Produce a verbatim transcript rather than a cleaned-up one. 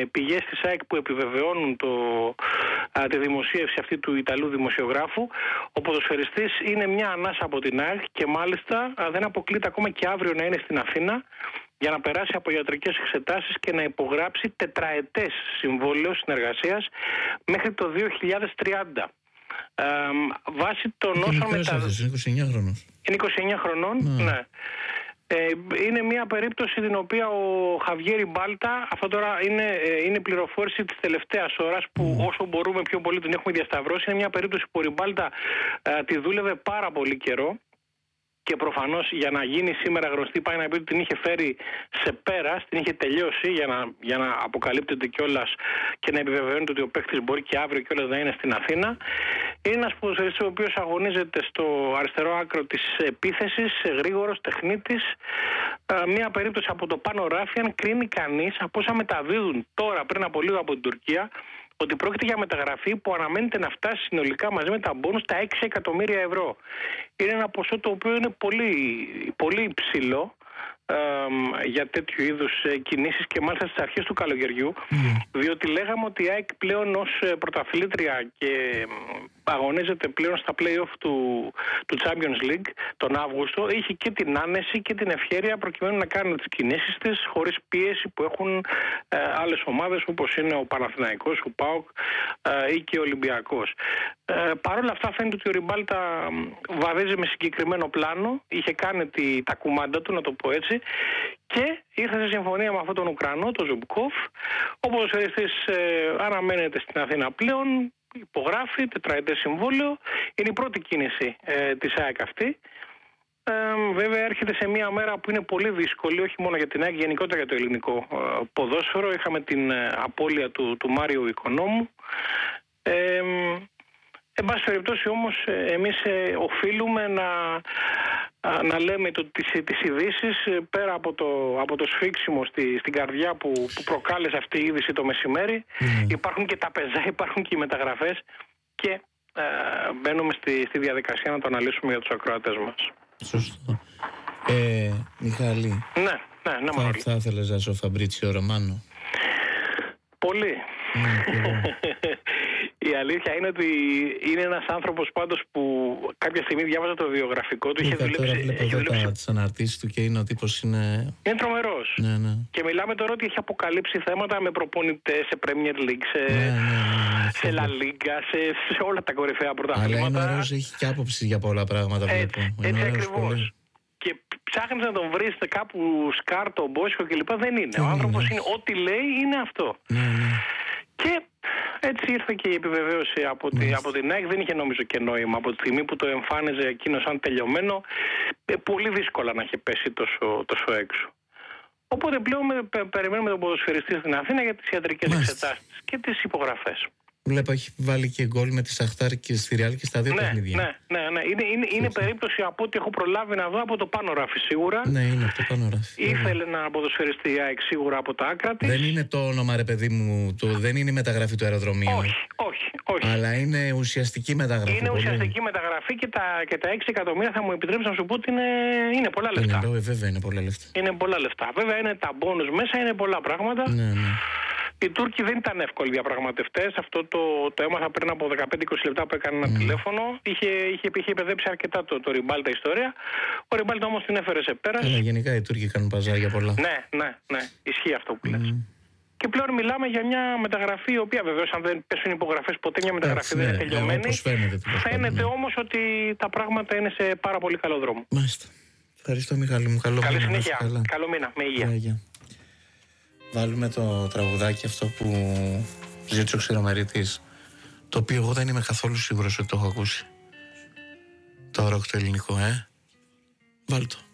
πηγές της ΑΕΚ που επιβεβαιώνουν το, α, τη δημοσίευση αυτή του Ιταλού δημοσιογράφου. Ο ποδοσφαιριστής είναι μια ανάσα από την ΑΕΚ και μάλιστα α, δεν αποκλείται ακόμα και αύριο να είναι στην Αθήνα για να περάσει από ιατρικές εξετάσεις και να υπογράψει τετραετές συμβόλαιο συνεργασίας μέχρι το δύο χιλιάδες τριάντα. Ε, βάσει των όσων μετα... είναι είκοσι εννιά χρονών. Είναι είκοσι εννιά χρονών, mm. ναι. Ε, είναι μια περίπτωση την οποία ο Χαβιέρι Μπάλτα, αυτό τώρα είναι, είναι πληροφόρηση της τελευταίας ώρας που mm. όσο μπορούμε πιο πολύ την έχουμε διασταυρώσει. Είναι μια περίπτωση που η Μπάλτα ε, τη δούλευε πάρα πολύ καιρό. Και προφανώς για να γίνει σήμερα γνωστή πάει να πει ότι την είχε φέρει σε πέρας, την είχε τελειώσει για να, για να αποκαλύπτεται κιόλας και να επιβεβαιώνεται ότι ο παίκτης μπορεί και αύριο κιόλας να είναι στην Αθήνα. Είναι ένας ποδοσφαιριστής ο οποίος αγωνίζεται στο αριστερό άκρο της επίθεσης, γρήγορος, τεχνίτης. Μια περίπτωση από το πάνω ράφι, αν κρίνει κανείς από όσα μεταδίδουν τώρα πριν από λίγο από την Τουρκία, ότι πρόκειται για μεταγραφή που αναμένεται να φτάσει συνολικά μαζί με τα μπόνους στα έξι εκατομμύρια ευρώ. Είναι ένα ποσό το οποίο είναι πολύ, πολύ υψηλό ε, για τέτοιου είδους κινήσεις και μάλιστα στις αρχές του καλοκαιριού, mm. διότι λέγαμε ότι η ΑΕΚ πλέον ως πρωταθλήτρια και αγωνίζεται πλέον στα play-off του, του Champions League τον Αύγουστο, είχε και την άνεση και την ευχέρεια προκειμένου να κάνει τις κινήσεις της χωρίς πίεση που έχουν ε, άλλες ομάδες όπως είναι ο Παναθηναϊκός, ο ΠΑΟΚ ε, ή και ο Ολυμπιακός. Ε, Παρ' όλα αυτά φαίνεται ότι ο Ριμπάλτα βαδίζει με συγκεκριμένο πλάνο, είχε κάνει τη, τα κουμάντα του, να το πω έτσι, και ήρθε σε συμφωνία με αυτόν τον Ουκρανό, τον Ζουμπκόφ. Ο ποδοσφαιριστής ε, αναμένεται στην Αθήνα πλέον, υπογράφει τετραετές συμβόλαιο. Είναι η πρώτη κίνηση ε, της ΑΕΚ αυτή. Ε, βέβαια έρχεται σε μια μέρα που είναι πολύ δύσκολη, όχι μόνο για την ΑΕΚ, γενικότερα για το ελληνικό ε, ποδόσφαιρο. Είχαμε την ε, απώλεια του, του Μάριου Οικονόμου. Ε, Εν πάση περιπτώσει όμως εμείς ε, οφείλουμε να, να λέμε το, τις, τις ειδήσεις πέρα από το, από το σφίξιμο στη, στην καρδιά που, που προκάλεσε αυτή η είδηση το μεσημέρι. Mm. Υπάρχουν και τα πεζά, υπάρχουν και οι μεταγραφές και ε, μπαίνουμε στη, στη διαδικασία να το αναλύσουμε για τους ακροατές μας. Σωστό. Ε, Μιχάλη, ναι, ναι, ναι, θα, θα ήθελες να είσαι ο Φαμπρίτσιο Ρωμάνο? Πολύ. Mm, Η αλήθεια είναι ότι είναι ένας άνθρωπος πάντως που κάποια στιγμή διάβαζα το βιογραφικό του. Είχε δουλέψει. Τώρα βλέπω εδώ δουλέψει... τις αναρτήσεις του και είναι ο τύπος είναι... Είναι τρομερός. Ναι, ναι. Και μιλάμε τώρα ότι έχει αποκαλύψει θέματα με προπονητές σε Premier League, σε, ναι, ναι, ναι, σε La Liga, σε, σε όλα τα κορυφαία πρωταθλήματα. Αλλά είναι ωραίος, έχει και άποψη για πολλά πράγματα. Έτσι, έτσι ακριβώς. Και ψάχνεις να τον βρεις κάπου σκάρτο, μπόσικο κλπ. Δεν είναι. Και ο άνθρωπος είναι. είναι ό,τι λέει είναι αυτό. Ναι, ναι. Και έτσι ήρθε και η επιβεβαίωση από, τη, από την ΑΕΚ. Δεν είχε νομίζω και νόημα από τη στιγμή που το εμφάνιζε εκείνο σαν τελειωμένο. Ε, πολύ δύσκολα να είχε πέσει τόσο, τόσο έξω. Οπότε πλέον πε, περιμένουμε τον ποδοσφαιριστή στην Αθήνα για τις ιατρικές εξετάσεις και τις υπογραφές. Βλέπω έχει βάλει και γκολ με τη Σαχτάρ και στη Ρεάλ και στα δύο ναι, παιχνίδια. Ναι, ναι, ναι. Είναι, είναι, είναι περίπτωση από ό,τι έχω προλάβει να δω από το πάνω ράφι σίγουρα. Ναι, είναι από το πάνω ράφι. Ήθελε να αποδοσφαιριστεί η ΑΕΚ σίγουρα από τα άκρα της. Δεν είναι το όνομα, ρε παιδί μου, το, δεν είναι η μεταγραφή του αεροδρομίου. Όχι, όχι, όχι. Αλλά είναι ουσιαστική μεταγραφή. Είναι πολύ. ουσιαστική μεταγραφή και τα, και τα έξι εκατομμύρια θα μου επιτρέψει να σου πω ότι είναι, είναι πολλά λεφτά. Είναι, βέβαια είναι πολλά λεφτά. Είναι πολλά λεφτά. Βέβαια είναι τα μπόνους μέσα, είναι πολλά πράγματα. Ναι, ναι. Οι Τούρκοι δεν ήταν εύκολοι διαπραγματευτές. Αυτό το, το έμαθα πριν από δεκαπέντε είκοσι λεπτά που έκανα ένα mm. τηλέφωνο. Είχε, είχε, είχε παιδέψει αρκετά το, το Ριμπάλτα ιστορία. Ο Ριμπάλτα όμως την έφερε σε πέρας. Ναι, γενικά οι Τούρκοι κάνουν παζάρια πολλά. Ναι, ναι, ναι. Ισχύει αυτό που λες. Mm. Και πλέον μιλάμε για μια μεταγραφή, η οποία βεβαίως αν δεν πέσουν υπογραφές ποτέ μια μεταγραφή δεν ναι, είναι τελειωμένη. Ναι, φαίνεται φαίνεται ναι. όμως ότι τα πράγματα είναι σε πάρα πολύ καλό δρόμο. Μάλιστα. Ευχαριστώ Μιχάλη μου. Καλό Καλή μήνα, συνέχεια. Καλό μήνα. Με υγεία. Yeah, yeah. Βάλουμε το τραγουδάκι αυτό που ζήτησε ο Ξηρομερίτης, το οποίο εγώ δεν είμαι καθόλου σίγουρος ότι το έχω ακούσει. Το ροκ το ελληνικό, ε. Βάλ' το.